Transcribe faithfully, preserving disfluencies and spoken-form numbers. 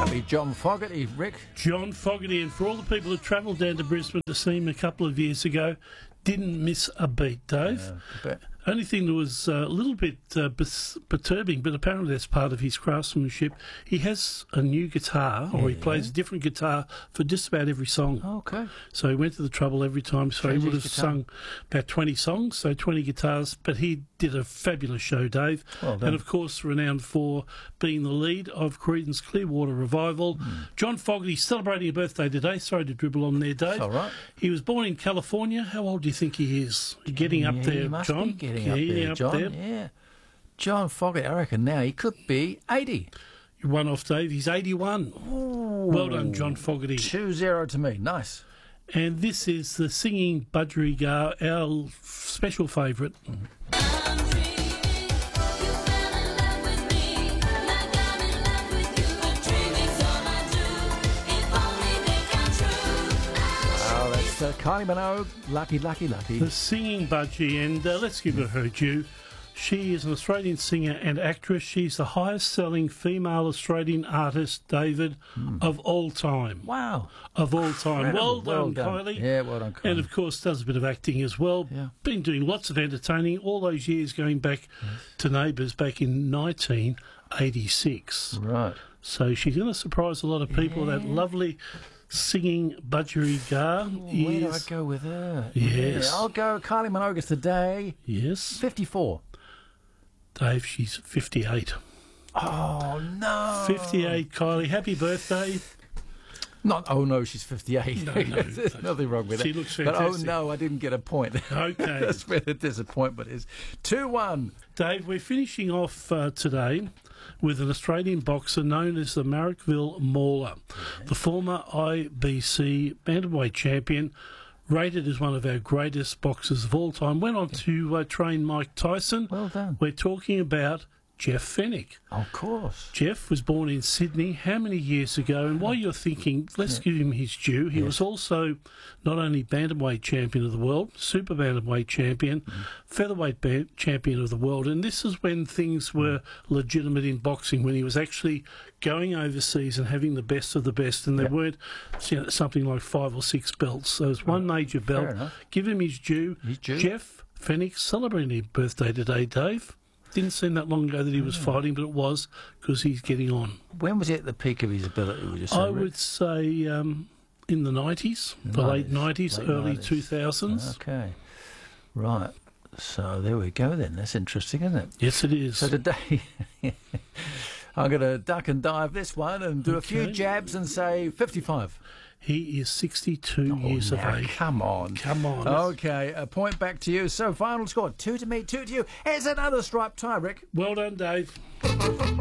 That'd be John Fogerty, Rick. John Fogerty, and for all the people who travelled down to Brisbane to see him a couple of years ago, didn't miss a beat, Dave. Yeah, Only thing that was uh, a little bit uh, bes- perturbing, but apparently that's part of his craftsmanship. He has a new guitar, or he Yeah. plays a different guitar for just about every song. Okay. So he went to the trouble every time. So Change he would his have guitar. sung about twenty songs, so twenty guitars. But he did a fabulous show, Dave. Well done. And of course, renowned for being the lead of Creedence Clearwater Revival. Hmm. John Fogerty celebrating a birthday today. Sorry to dribble on there, Dave. It's all right. He was born in California. How old do you think he is? Getting up Yeah, there, he must John. be getting up there, John. Yeah. John Fogerty, I reckon now he could be eighty. You won off, Dave. He's eighty-one. Well done, John Fogerty. two zero to me. Nice. And this is the singing budgerigar, our special favourite. Oh, that's uh, Kylie Minogue. Lucky, lucky, lucky. The singing budgie, and uh, let's give her her due. She is an Australian singer and actress. She's the highest-selling female Australian artist, David, of all time. Wow. Of all time. Incredible. Well done, Well done. Kylie. Yeah, well done, Kylie. And, of course, does a bit of acting as well. Yeah. Been doing lots of entertaining all those years going back to Neighbours back in nineteen eighty-six. Right. So she's going to surprise a lot of people. That lovely singing budgerigar Where do I is... go with her? Yes. Yeah, I'll go Kylie Minogue today. Yes. fifty-four. Dave, she's fifty-eight. Oh, no. fifty-eight, Kylie. Happy birthday. Not, oh, no, she's fifty-eight. No, no. There's nothing wrong with She it. looks But, oh, fantastic. no, I didn't get a point. Okay. That's where the disappointment is. two one. Dave, we're finishing off uh, today with an Australian boxer known as the Marrickville Mauler, the former I B C bantamweight champion, rated as one of our greatest boxers of all time. Went on to uh, train Mike Tyson. Well done. We're talking about Jeff Fennick. Of course. Jeff was born in Sydney how many years ago? And while you're thinking, let's give him his due, he Yes. was also not only bantamweight champion of the world, super bantamweight champion, Mm. featherweight ban- champion of the world. And this is when things were legitimate in boxing, when he was actually going overseas and having the best of the best. And there Yep. weren't you know, something like five or six belts. So it's one major belt. enough. Give him his due. His due. Jeff Fennick celebrating his birthday today, Dave. Didn't seem that long ago that he was fighting, but it was because he's getting on. When was he at the peak of his ability, would you say, I Rick? would say um, in the nineties, the late nineties, late early nineties. two thousands. Okay. Right. So there we go then. That's interesting, isn't it? Yes, it is. So today, I'm going to duck and dive this one and do a few Okay. jabs and say fifty-five. He is sixty-two years Now, of age. come on. Come on. Okay, a point back to you. So final score, two to me, two to you. Here's another stripe tie, Rick. Well done, Dave.